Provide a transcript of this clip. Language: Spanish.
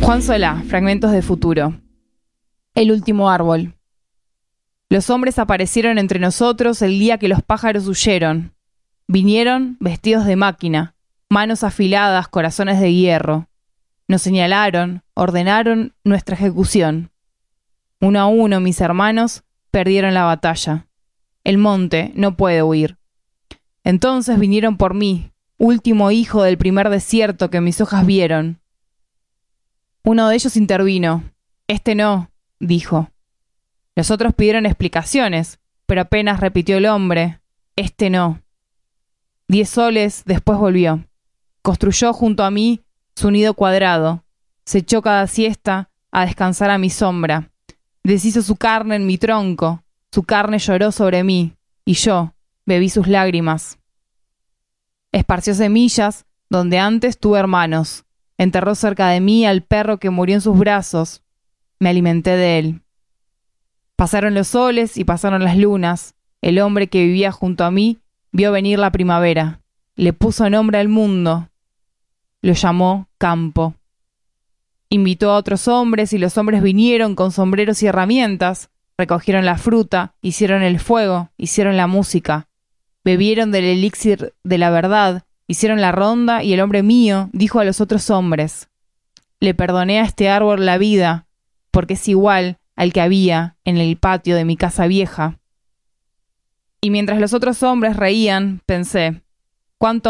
Juan Solá, Fragmentos de Futuro. El último árbol. Los hombres aparecieron entre nosotros el día que los pájaros huyeron. Vinieron vestidos de máquina, manos afiladas, corazones de hierro. Nos señalaron, ordenaron nuestra ejecución. Uno a uno, mis hermanos perdieron la batalla. El monte no puede huir. Entonces vinieron por mí, último hijo del primer desierto que mis hojas vieron. Uno de ellos intervino. «Este no», dijo. Los otros pidieron explicaciones, pero apenas repitió el hombre. «Este no». 10 soles después volvió. Construyó junto a mí su nido cuadrado. Se echó cada siesta a descansar a mi sombra. Deshizo su carne en mi tronco. Su carne lloró sobre mí, y yo bebí sus lágrimas. Esparció semillas donde antes tuve hermanos. Enterró cerca de mí al perro que murió en sus brazos. Me alimenté de él. Pasaron los soles y pasaron las lunas. El hombre que vivía junto a mí vio venir la primavera. Le puso nombre al mundo. Lo llamó campo. Invitó a otros hombres y los hombres vinieron con sombreros y herramientas. Recogieron la fruta, hicieron el fuego, hicieron la música. Bebieron del elixir de la verdad. Hicieron la ronda y el hombre mío dijo a los otros hombres: «Le perdoné a este árbol la vida, porque es igual al que había en el patio de mi casa vieja». Y mientras los otros hombres reían, pensé: «¿Cuánto